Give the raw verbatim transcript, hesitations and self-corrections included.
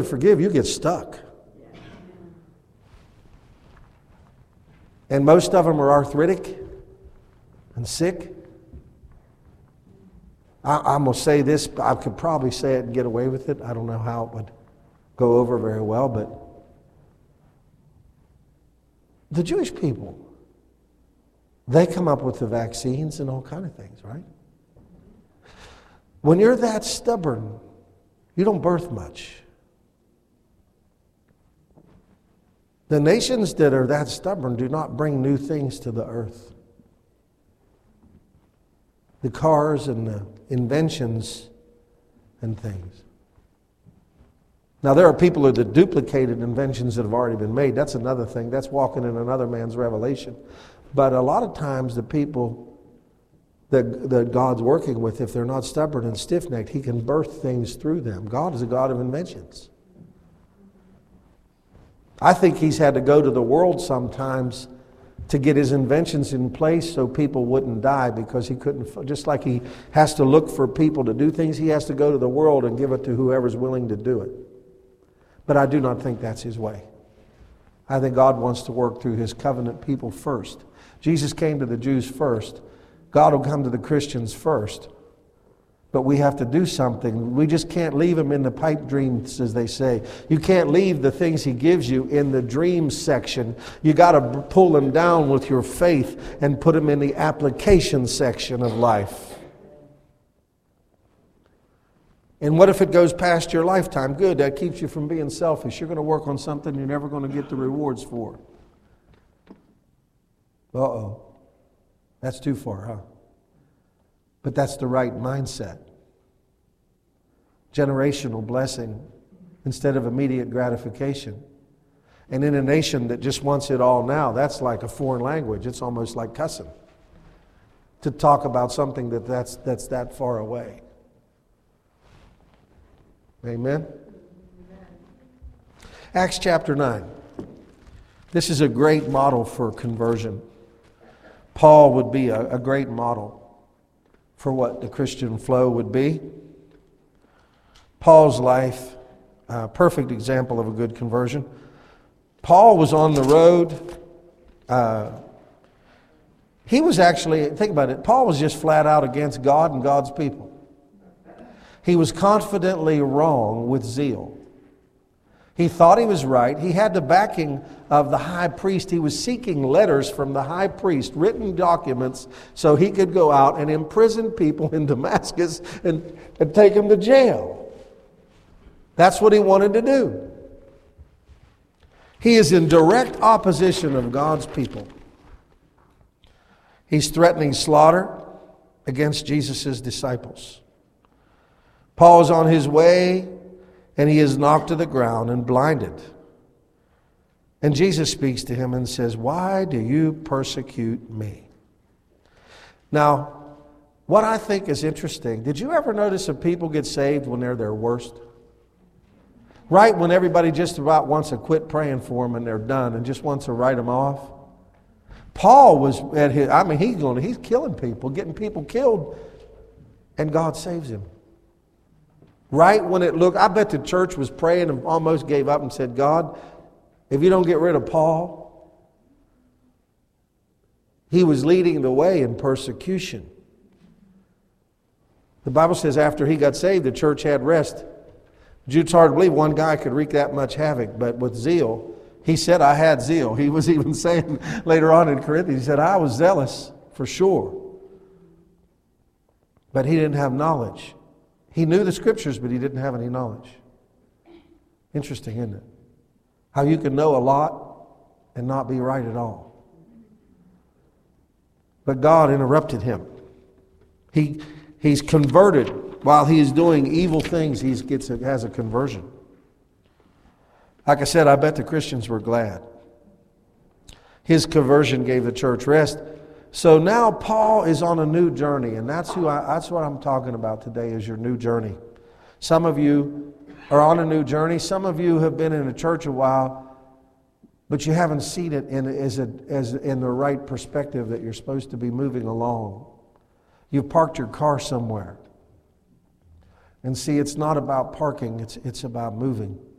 forgive, you get stuck. And most of them are arthritic and sick. I, I'm going to say this, I could probably say it and get away with it. I don't know how it would go over very well, but the Jewish people, they come up with the vaccines and all kind of things, right? When you're that stubborn, you don't birth much. The nations that are that stubborn do not bring new things to the earth. The cars and the inventions and things. Now, there are people that duplicated inventions that have already been made. That's another thing. That's walking in another man's revelation. But a lot of times the people that, that God's working with, if they're not stubborn and stiff-necked, He can birth things through them. God is a God of inventions. I think He's had to go to the world sometimes to get His inventions in place so people wouldn't die, because He couldn't, just like He has to look for people to do things, He has to go to the world and give it to whoever's willing to do it. But I do not think that's His way. I think God wants to work through His covenant people first. Jesus came to the Jews first. God will come to the Christians first. But we have to do something. We just can't leave Him in the pipe dreams, as they say. You can't leave the things He gives you in the dream section. You got to pull them down with your faith and put them in the application section of life. And what if it goes past your lifetime? Good, that keeps you from being selfish. You're going to work on something you're never going to get the rewards for. Uh-oh. That's too far, huh? But that's the right mindset. Generational blessing instead of immediate gratification. And in a nation that just wants it all now, that's like a foreign language. It's almost like cussing to talk about something that that's, that's that far away. Amen? Amen? Acts chapter nine. This is a great model for conversion. Paul would be a, a great model for what the Christian flow would be. Paul's life, a perfect example of a good conversion. Paul was on the road. Uh, he was actually, think about it, Paul was just flat out against God and God's people. He was confidently wrong with zeal. He thought he was right. He had the backing of the high priest. He was seeking letters from the high priest, written documents, so he could go out and imprison people in Damascus and, and take them to jail. That's what he wanted to do. He is in direct opposition of God's people. He's threatening slaughter against Jesus' disciples. Paul is on his way, and he is knocked to the ground and blinded. And Jesus speaks to him and says, "Why do you persecute me?" Now, what I think is interesting, did you ever notice that people get saved when they're their worst? Right when everybody just about wants to quit praying for them and they're done and just wants to write them off? Paul was at his, I mean, he's going, he's killing people, getting people killed, and God saves him. Right when it looked, I bet the church was praying and almost gave up and said, "God, if you don't get rid of Paul," he was leading the way in persecution. The Bible says after he got saved, the church had rest. It's hard to believe one guy could wreak that much havoc, but with zeal, he said, "I had zeal." He was even saying later on in Corinthians, he said, "I was zealous for sure." But he didn't have knowledge. He knew the scriptures, but he didn't have any knowledge. Interesting, isn't it? How you can know a lot and not be right at all. But God interrupted him. He, he's converted. While he is doing evil things, he gets a, has a conversion. Like I said, I bet the Christians were glad. His conversion gave the church rest. So now Paul is on a new journey, and that's who I, that's what I'm talking about today, is your new journey. Some of you are on a new journey. Some of you have been in a church a while, but you haven't seen it in, as, a, as in the right perspective that you're supposed to be moving along. You've parked your car somewhere. And see, it's not about parking, it's, it's about moving.